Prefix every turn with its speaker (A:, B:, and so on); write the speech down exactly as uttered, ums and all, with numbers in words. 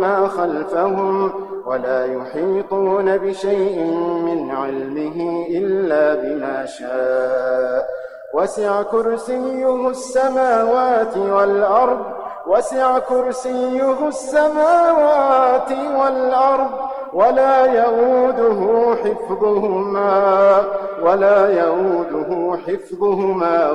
A: ما خلفهم ولا يحيطون بشيء من علمه إلا بما شاء وسع كرسيه السماوات والأرض وسع كرسيه السماوات والأرض ولا يؤوده حفظهما ولا يؤوده حفظهما